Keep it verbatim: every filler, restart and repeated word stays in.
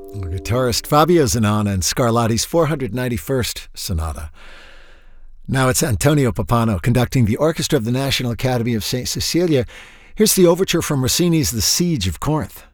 Guitarist Fabio Zinana and Scarlatti's four hundred ninety-first Sonata. Now it's Antonio Pappano conducting the Orchestra of the National Academy of Saint Cecilia. Here's the overture from Rossini's The Siege of Corinth.